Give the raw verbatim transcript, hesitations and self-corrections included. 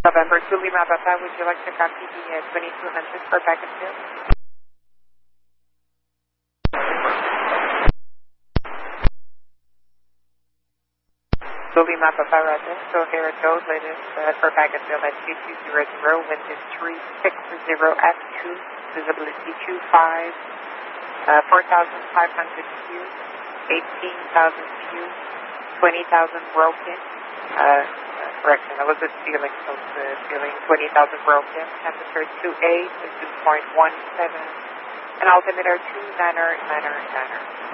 November two Lima Papa, would you like to copy the uh, twenty-two hundred for Bakersfield? two Lima Papa, Roger. So here it goes, latest uh, for Bakersfield at two two zero zero, wind is three six zero at two, visibility two five, uh, four thousand five hundred views, eighteen thousand views, twenty thousand broken. Uh, correction, that was the ceiling, so the ceiling twenty thousand broken. Temperature two eight to two point one seven, and altimeter two niner niner niner.